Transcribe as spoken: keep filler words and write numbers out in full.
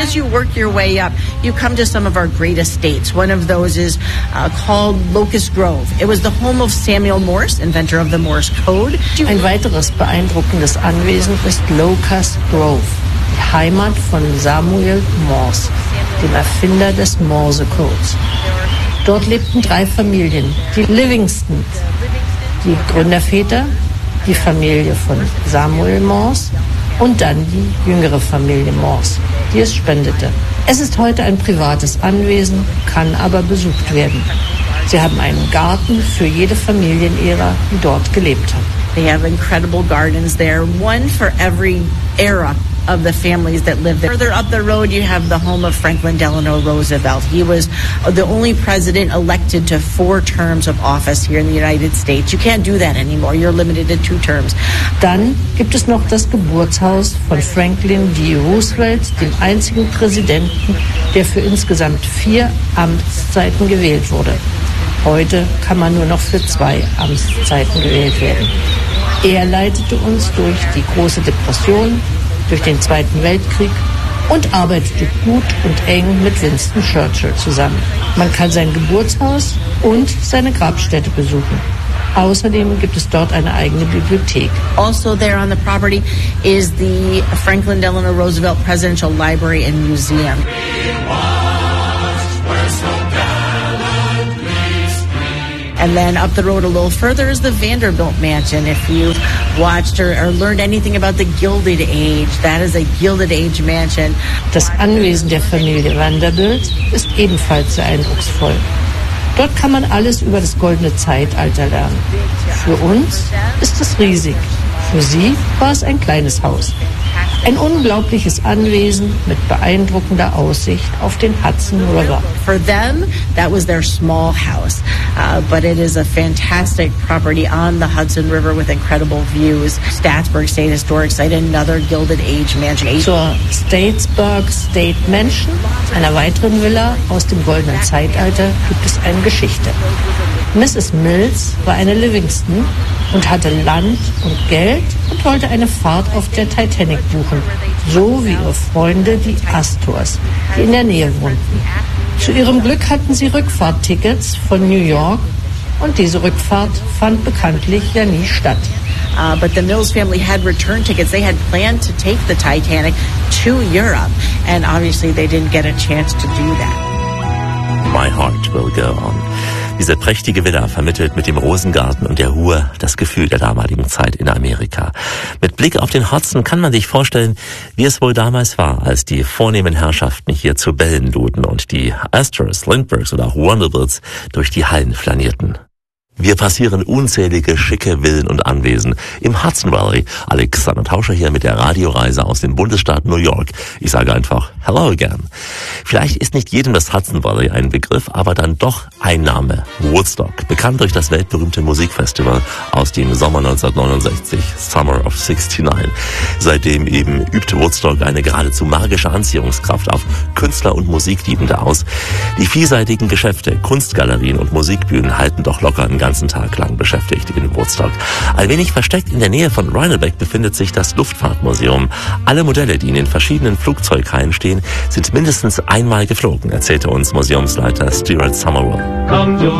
as you work your way up, you come to some of our great estates. One of those is uh, called Locust Grove. It was the home of Samuel Morse, inventor of the Morse Code. Ein weiteres beeindruckendes Anwesen ist Locust Grove, die Heimat von Samuel Morse, dem Erfinder des Morse-Codes. Dort lebten drei Familien, die Livingston, die Gründerväter, die Familie von Samuel Morse und dann die jüngere Familie Morse, die es spendete. Es ist heute ein privates Anwesen, kann aber besucht werden. Sie haben einen Garten für jede Familienära, die dort gelebt hat. They have incredible gardens there, one for every era of the families that live there. Further up the road, you have the home of Franklin Delano Roosevelt. He was the only president elected to four terms of office here in the United States. You can't do that anymore. You're limited to two terms. Dann gibt es noch das Geburtshaus von Franklin D. Roosevelt, dem einzigen Präsidenten, der für insgesamt vier Amtszeiten gewählt wurde. Heute kann man nur noch für zwei Amtszeiten gewählt werden. Er leitete uns durch die große Depression, durch den Zweiten Weltkrieg und arbeitete gut und eng mit Winston Churchill zusammen. Man kann sein Geburtshaus und seine Grabstätte besuchen. Außerdem gibt es dort eine eigene Bibliothek. Also there on the property is the Franklin Delano Roosevelt Presidential Library and Museum. And then up the road a little further is the Vanderbilt Mansion. If you've watched or, or learned anything about the Gilded Age, that is a Gilded Age mansion. Das Anwesen der Familie Vanderbilt ist ebenfalls sehr eindrucksvoll. Dort kann man alles über das goldene Zeitalter lernen. Für uns ist es riesig. Für sie war es ein kleines Haus. Ein unglaubliches Anwesen mit beeindruckender Aussicht auf den Hudson River. For them, that was their small house, uh, but it is a fantastic property on the Hudson River with incredible views. Statesburg State Historic Site, another Gilded Age mansion. Zur Statesburg State Mansion, einer weiteren Villa aus dem goldenen Zeitalter, gibt es eine Geschichte. Misses Mills war eine Livingston und hatte Land und Geld und wollte eine Fahrt auf der Titanic buchen, so wie ihre Freunde, die Astors, die in der Nähe wohnten. Zu ihrem Glück hatten sie Rückfahrttickets von New York und diese Rückfahrt fand bekanntlich ja nie statt. Uh, but the Mills family had return tickets. They had planned to take the Titanic to Europe, and obviously they didn't get a chance to do that. My heart will go on. Diese prächtige Villa vermittelt mit dem Rosengarten und der Ruhe das Gefühl der damaligen Zeit in Amerika. Mit Blick auf den Hudson kann man sich vorstellen, wie es wohl damals war, als die vornehmen Herrschaften hier zu Bällen luden und die Astors, Lindberghs oder auch Vanderbilts durch die Hallen flanierten. Wir passieren unzählige schicke Villen und Anwesen im Hudson Valley. Alexander Tauscher hier mit der Radioreise aus dem Bundesstaat New York. Ich sage einfach Hello again. Vielleicht ist nicht jedem das Hudson Valley ein Begriff, aber dann doch ein Name. Woodstock, bekannt durch das weltberühmte Musikfestival aus dem Sommer neunzehnhundertneunundsechzig, Summer of sixty-nine. Seitdem eben übt Woodstock eine geradezu magische Anziehungskraft auf Künstler und Musikliebende aus. Die vielseitigen Geschäfte, Kunstgalerien und Musikbühnen halten doch locker einen ganzen Tag lang beschäftigt in Woodstock. Ein wenig versteckt in der Nähe von Rhinebeck befindet sich das Luftfahrtmuseum. Alle Modelle, die in den verschiedenen Flugzeugreihen stehen, sind mindestens einmal geflogen, erzählte uns Museumsleiter Stuart Somerville.